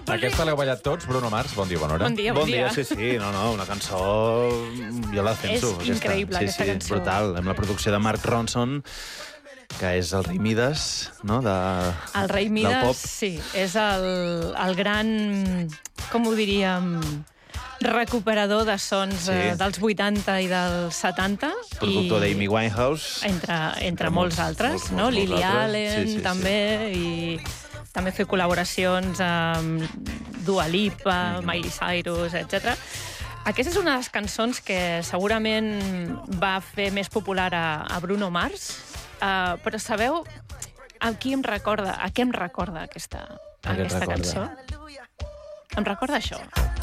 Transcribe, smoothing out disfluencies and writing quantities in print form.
Aquesta l'heu ballat tots, Bruno Mars, bon dia, bona hora. Bon dia, Bon dia, sí, una cançó... Jo la defenso. És increïble, aquesta cançó. Sí, brutal. Amb la producció de Mark Ronson, que és el rei Midas, no?, el rei Midas, del pop. sí, és el gran, com ho diríem, recuperador de sons dels 80 i dels 70. Productor d'Amy Winehouse. Entre molts altres, no? Lily Allen, també, i també fer col·laboracions amb Dua Lipa, Miley Cyrus, etc. Aquesta és una de les cançons que segurament va fer més popular a Bruno Mars, però sabeu a què em recorda aquesta cançó? Em recorda això.